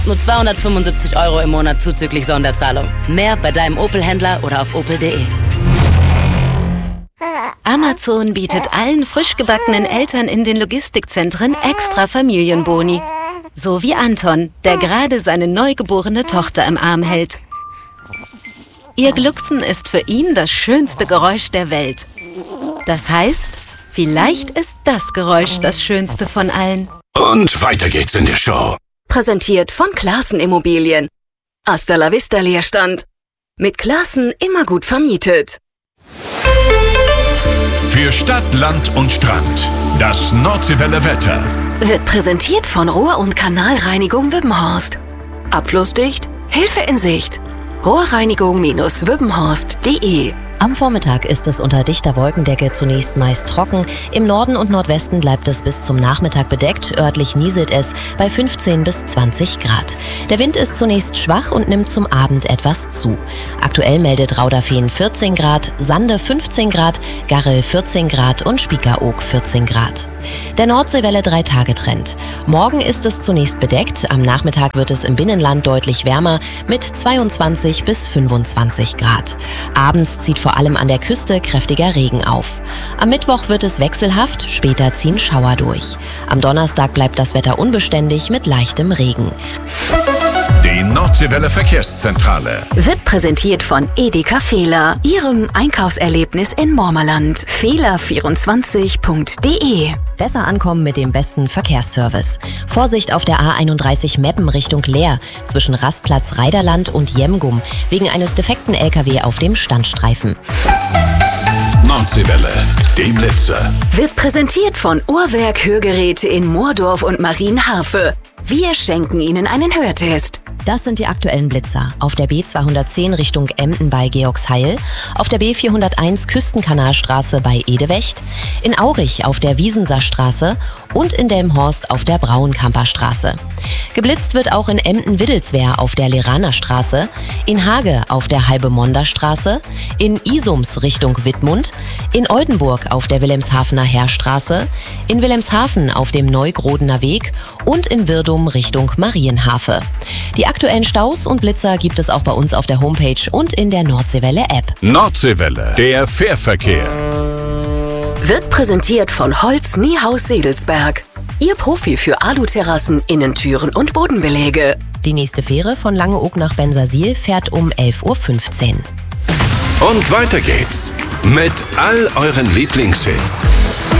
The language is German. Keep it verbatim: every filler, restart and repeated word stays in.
Nur zweihundertfünfundsiebzig Euro im Monat zuzüglich Sonderzahlung. Mehr bei deinem Opel-Händler oder auf opel punkt de. Amazon bietet allen frisch gebackenen Eltern in den Logistikzentren extra Familienboni. So wie Anton, der gerade seine neugeborene Tochter im Arm hält. Ihr Glucksen ist für ihn das schönste Geräusch der Welt. Das heißt, vielleicht ist das Geräusch das schönste von allen. Und weiter geht's in der Show. Präsentiert von Classen Immobilien. Hasta la vista Leerstand. Mit Classen immer gut vermietet. Für Stadt, Land und Strand. Das Nordseewelle Wetter. Wird präsentiert von Rohr- und Kanalreinigung Wippenhorst. Abflussdicht, Hilfe in Sicht. Rohrreinigung-wippenhorst punkt de. Am Vormittag ist es unter dichter Wolkendecke zunächst meist trocken. Im Norden und Nordwesten bleibt es bis zum Nachmittag bedeckt. Örtlich nieselt es bei fünfzehn bis zwanzig Grad. Der Wind ist zunächst schwach und nimmt zum Abend etwas zu. Aktuell meldet Rauderfehn vierzehn Grad, Sande fünfzehn Grad, Garrel vierzehn Grad und Spiekeroog vierzehn Grad. Der Nordseewelle drei Tage Trend. Morgen ist es zunächst bedeckt. Am Nachmittag wird es im Binnenland deutlich wärmer mit zweiundzwanzig bis fünfundzwanzig Grad. Abends zieht vor allem an der Küste kräftiger Regen auf. Am Mittwoch wird es wechselhaft, später ziehen Schauer durch. Am Donnerstag bleibt das Wetter unbeständig mit leichtem Regen. Die Nordseewelle Verkehrszentrale Wird präsentiert von Edeka Fehler, Ihrem Einkaufserlebnis in Mormerland. Fehler vierundzwanzig punkt de. Besser ankommen mit dem besten Verkehrsservice. Vorsicht auf der A einunddreißig Meppen Richtung Leer zwischen Rastplatz Reiderland und Jemgum wegen eines defekten L K W auf dem Standstreifen. Nordseewelle, die Blitzer. Wird präsentiert von Uhrwerk Hörgeräte in Moordorf und Marienharfe. Wir schenken Ihnen einen Hörtest. Das sind die aktuellen Blitzer. Auf der B zweihundertzehn Richtung Emden bei Georgsheil, auf der B vierhunderteins Küstenkanalstraße bei Edewecht, in Aurich auf der Wiesenser Straße und in Delmenhorst auf der Brauenkamper Straße. Geblitzt wird auch in Emden-Widdelswehr auf der Leraner Straße, in Hage auf der Halbemonder Straße, in Isums Richtung Wittmund, in Oldenburg auf der Wilhelmshavener Heerstraße, in Wilhelmshaven auf dem Neugrodener Weg und in Wirdum Richtung Marienhafe. Die aktuellen Staus und Blitzer gibt es auch bei uns auf der Homepage und in der Nordseewelle-App. Nordseewelle, der Fährverkehr. Wird präsentiert von Holz Niehaus Sedelsberg. Ihr Profi für Aluterrassen, Innentüren und Bodenbeläge. Die nächste Fähre von Langeoog nach Bensersiel fährt um elf Uhr fünfzehn. Und weiter geht's mit all euren Lieblingshits.